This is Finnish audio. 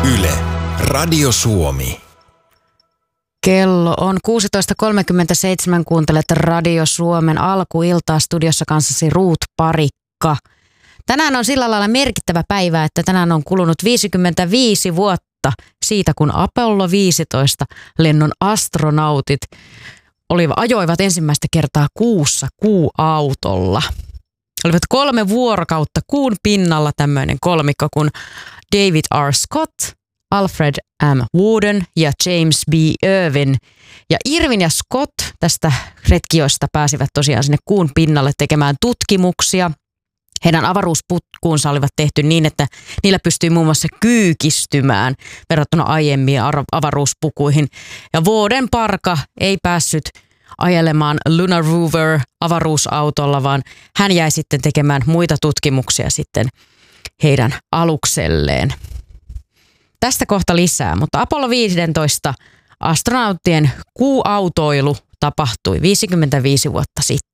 Yle, Radio Suomi. Kello on 16.37, kuuntelet Radio Suomen alkuiltaa, studiossa kanssasi Ruut Parikka. Tänään on sillä lailla merkittävä päivä, että tänään on kulunut 55 vuotta siitä, kun Apollo 15 lennon astronautit ajoivat ensimmäistä kertaa kuussa kuuautolla. Olivat 3 vuorokautta kuun pinnalla tämmöinen kolmikko kuin David R. Scott, Alfred M. Woden ja James B. Irwin. Ja Irwin ja Scott tästä retkijoista pääsivät tosiaan sinne kuun pinnalle tekemään tutkimuksia. Heidän avaruusputkuunsa olivat tehty niin, että niillä pystyi muun muassa kyykistymään verrattuna aiempiin avaruuspukuihin. Ja Woden parka ei päässyt ajelemaan Lunar Rover avaruusautolla, vaan hän jäi sitten tekemään muita tutkimuksia sitten heidän alukselleen. Tästä kohta lisää, mutta Apollo 15 astronauttien kuuautoilu tapahtui 55 vuotta sitten.